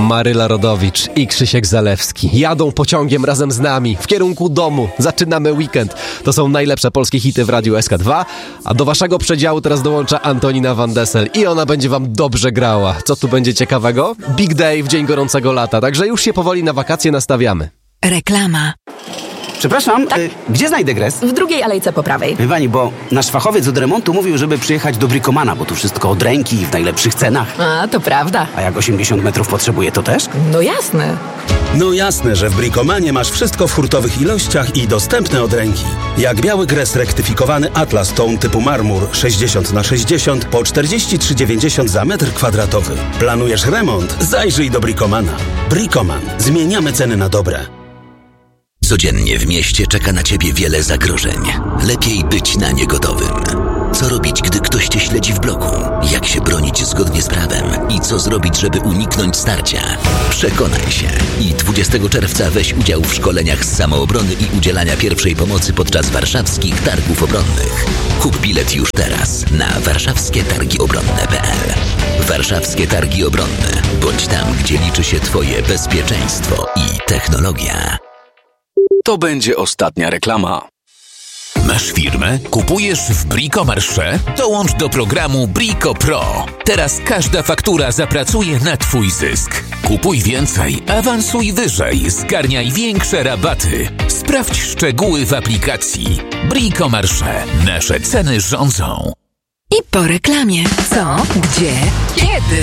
Maryla Rodowicz i Krzysiek Zalewski jadą pociągiem razem z nami w kierunku domu. Zaczynamy weekend. To są najlepsze polskie hity w Radiu SK2, a do waszego przedziału teraz dołącza Antonina Van Dessel i ona będzie wam dobrze grała. Co tu będzie ciekawego? Big day w dzień gorącego lata, także już się powoli na wakacje nastawiamy. Reklama. Przepraszam, gdzie znajdę gres? W drugiej alejce po prawej. Wie pani, bo nasz fachowiec od remontu mówił, żeby przyjechać do Bricomana, bo tu wszystko od ręki i w najlepszych cenach. A, to prawda. A jak 80 metrów potrzebuje, to też? No jasne. No jasne, że w Bricomanie masz wszystko w hurtowych ilościach i dostępne od ręki. Jak biały gres rektyfikowany Atlas Tone typu marmur 60x60 po 43,90 za metr kwadratowy. Planujesz remont? Zajrzyj do Bricomana. Bricoman. Zmieniamy ceny na dobre. Codziennie w mieście czeka na ciebie wiele zagrożeń. Lepiej być na nie gotowym. Co robić, gdy ktoś cię śledzi w bloku? Jak się bronić zgodnie z prawem? I co zrobić, żeby uniknąć starcia? Przekonaj się. I 20 czerwca weź udział w szkoleniach z samoobrony i udzielania pierwszej pomocy podczas warszawskich targów obronnych. Kup bilet już teraz na warszawskietargiobronne.pl. Warszawskie Targi Obronne. Bądź tam, gdzie liczy się twoje bezpieczeństwo i technologia. To będzie ostatnia reklama. Masz firmę? Kupujesz w Brico Marché? Dołącz do programu Brico Pro. Teraz każda faktura zapracuje na twój zysk. Kupuj więcej, awansuj wyżej, zgarniaj większe rabaty. Sprawdź szczegóły w aplikacji. Brico Marché. Nasze ceny rządzą. I po reklamie. Co? Gdzie? Kiedy?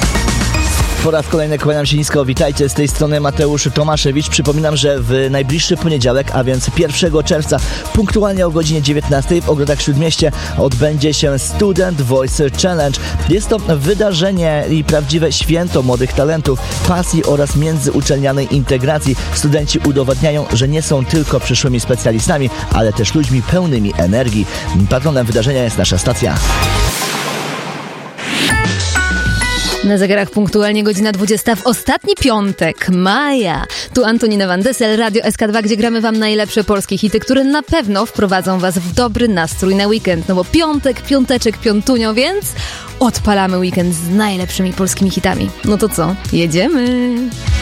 Po raz kolejny kłaniam się nisko, witajcie, z tej strony Mateusz Tomaszewicz. Przypominam, że w najbliższy poniedziałek, a więc 1 czerwca, punktualnie o godzinie 19 w Ogrodach Śródmieście odbędzie się Student Voice Challenge. Jest to wydarzenie i prawdziwe święto młodych talentów, pasji oraz międzyuczelnianej integracji. Studenci udowadniają, że nie są tylko przyszłymi specjalistami, ale też ludźmi pełnymi energii. Patronem wydarzenia jest nasza stacja. Na zegarach punktualnie godzina 20 w ostatni piątek maja. Tu Antonina Van Dessel, Radio SK2, gdzie gramy wam najlepsze polskie hity, które na pewno wprowadzą was w dobry nastrój na weekend. No bo piątek, piąteczek, piątunio, więc odpalamy weekend z najlepszymi polskimi hitami. No to co? Jedziemy!